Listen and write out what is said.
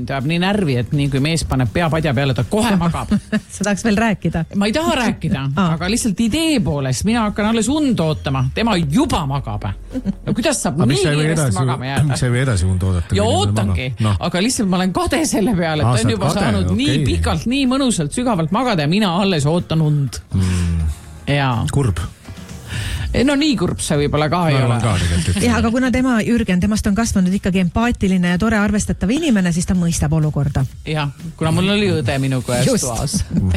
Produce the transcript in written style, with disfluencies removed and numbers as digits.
mind ajab nii närvi, et nii kui mees paneb pea padja peale, ta kohe magab. Sa tahaks veel rääkida? Ma ei taha rääkida, aga lihtsalt idee poolest mina hakkan alles und ootama. Tema juba magab. No kuidas saab nii kiiresti magama jääda? Mis sa ei või edasi und oodata? Ja ootangi, aga lihtsalt ma olen kade selle peale, et ta on juba saanud nii pikalt, nii mõnusalt, sügavalt magada ja mina alles ootan und. Kurb. No nii kurb see võib-olla ka ei ole. Ja, aga kuna Jürgen, temast on kasvanud ikkagi empaatiline ja tore arvestatav inimene, siis ta mõistab olukorda. Jah, kuna mul oli õde minu käes toas.